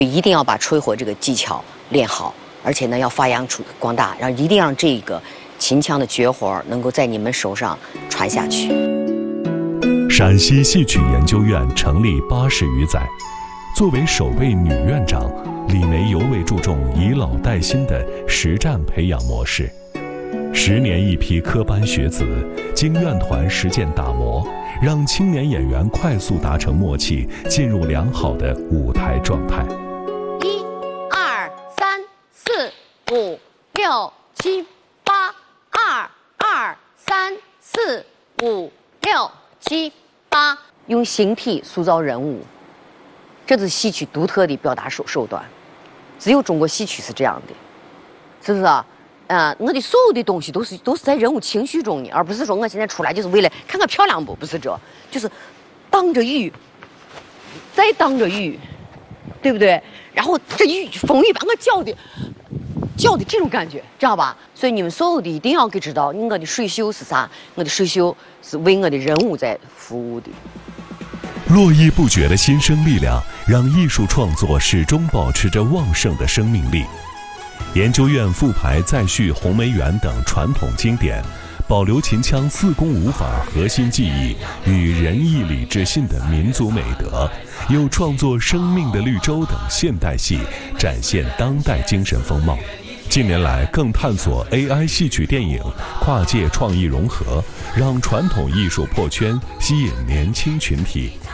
一定要把吹火这个技巧练好，而且呢要发扬光大，一定让这个秦腔的绝活能够在你们手上传下去。 陕西戏曲研究院成立80余载，作为首位女院长，李梅尤为注重以老带新的实战培养模式。10年一批科班学子，经院团实践打磨，让青年演员快速达成默契，进入良好的舞台状态。 1、2、3、4、5、6、7、8，2、2、3、4、5、6、7、8，用形体塑造人物，这是戏曲独特的表达手段，只有中国戏曲是这样的，是不是啊？我的所有的东西都是在人物情绪中的，而不是说我现在出来就是为了看看漂亮不是这，就是当着雨，再当着雨，对不对？然后这风雨把我搅的这种感觉，知道吧？所以你们所有的一定要给知道，我的水袖是啥？我的水袖是为我的人物在服务的。 络绎不绝的新生力量，让艺术创作始终保持着旺盛的生命力。研究院复排再续《红梅园》等传统经典，保留秦腔4功5法核心技艺与仁义礼智信的民族美德，又创作《生命的绿洲》等现代戏，展现当代精神风貌。近年来更探索 AI 戏曲电影，跨界创意融合，让传统艺术破圈，吸引年轻群体。